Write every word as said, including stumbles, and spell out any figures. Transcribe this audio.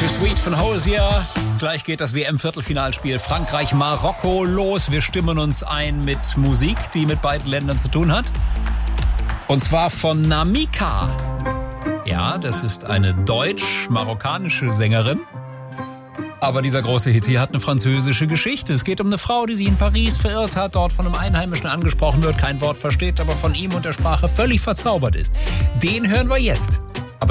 Too Sweet von Hozier. Gleich geht das W M-Viertelfinalspiel Frankreich-Marokko los. Wir stimmen uns ein mit Musik, die mit beiden Ländern zu tun hat. Und zwar von Namika. Ja, das ist eine deutsch-marokkanische Sängerin. Aber dieser große Hit hier hat eine französische Geschichte. Es geht um eine Frau, die sich in Paris verirrt hat, dort von einem Einheimischen angesprochen wird, kein Wort versteht, aber von ihm und der Sprache völlig verzaubert ist. Den hören wir jetzt.